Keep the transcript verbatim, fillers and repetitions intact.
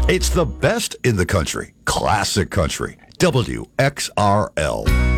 It's the best in the country. Classic Country. W X R L.